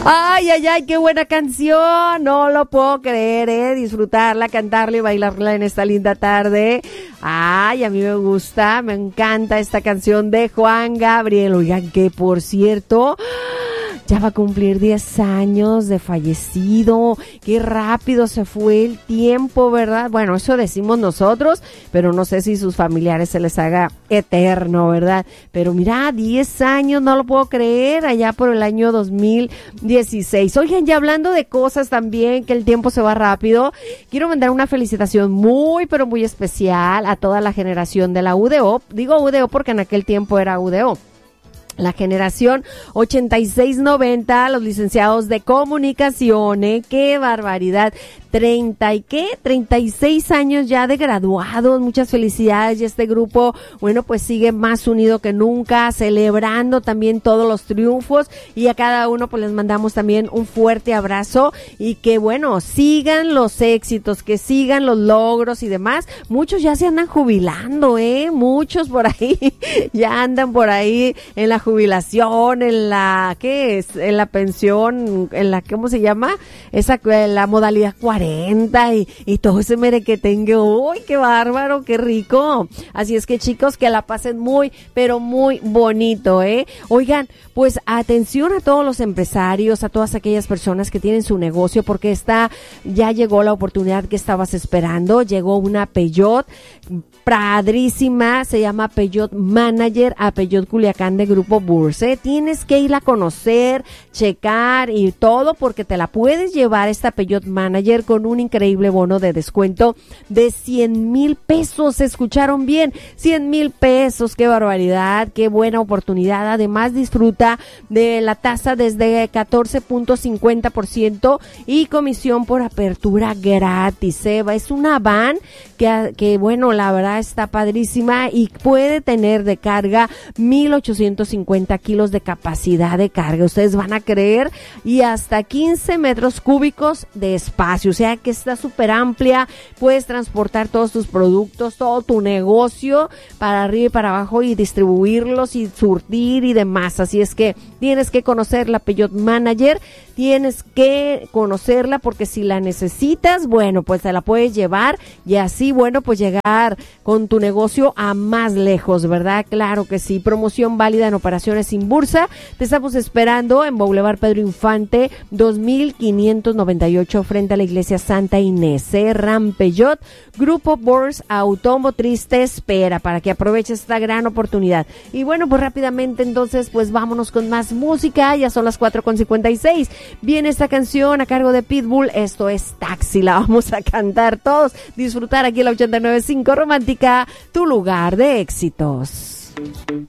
Ay, ay, ay, qué buena canción. No lo puedo creer, disfrutarla, cantarla y bailarla en esta linda tarde. Ay, a mí me gusta, me encanta esta canción de Juan Gabriel. Oigan, que por cierto, ya va a cumplir 10 años de fallecido. Qué rápido se fue el tiempo, ¿verdad? Bueno, eso decimos nosotros, pero no sé si sus familiares se les haga eterno, ¿verdad? Pero mira, 10 años, no lo puedo creer, allá por el año 2016. Oigan, ya hablando de cosas también, que el tiempo se va rápido, quiero mandar una felicitación muy, pero muy especial a toda la generación de la UDO. Digo UDO porque en aquel tiempo era UDO. La generación 86-90, los licenciados de comunicación, ¡qué barbaridad! 36 años ya de graduados, muchas felicidades, y este grupo, bueno, pues sigue más unido que nunca, celebrando también todos los triunfos, y a cada uno pues les mandamos también un fuerte abrazo, y que bueno, sigan los éxitos, que sigan los logros y demás. Muchos ya se andan jubilando, muchos por ahí ya andan por ahí en la jubilación, en la, ¿qué es? En la pensión, en la, ¿cómo se llama? Esa, la modalidad 40 y todo ese merequetengue. ¡Uy, qué bárbaro, qué rico! Así es que, chicos, que la pasen muy, pero muy bonito, Oigan, pues atención a todos los empresarios, a todas aquellas personas que tienen su negocio, porque ya llegó la oportunidad que estabas esperando. Llegó una Peugeot padrísima, se llama Peugeot Manager, a Peugeot Culiacán de Grupo Burse. Tienes que ir a conocer, checar y todo, porque te la puedes llevar esta Peugeot Manager con un increíble bono de descuento de 100,000 pesos. ¿Se escucharon bien? 100,000 pesos, qué barbaridad, qué buena oportunidad. Además, disfruta de la tasa desde 14.50% y comisión por apertura gratis. Es una van que bueno, la verdad está padrísima y puede tener de carga 1,850 kilos de capacidad de carga. Ustedes van a creer, y hasta 15 metros cúbicos de espacio. O sea que está súper amplia. Puedes transportar todos tus productos, todo tu negocio para arriba y para abajo, y distribuirlos y surtir y demás. Así es que tienes que conocer la Peugeot Manager. Tienes que conocerla, porque si la necesitas, bueno, pues te la puedes llevar y así, bueno, pues llegar con tu negocio a más lejos, ¿verdad? Claro que sí. Promoción válida en operaciones sin bursa. Te estamos esperando en Boulevard Pedro Infante 2598 frente a la iglesia Santa Inés. Ram Peugeot, Grupo Bors Automotriz te espera para que aproveches esta gran oportunidad. Y bueno, pues rápidamente entonces, pues vámonos con más música. Ya son las 4:56. Viene esta canción a cargo de Pitbull. Esto es Taxi. La vamos a cantar todos, disfrutar aquí en la 89.5 Romántica, tu lugar de éxitos.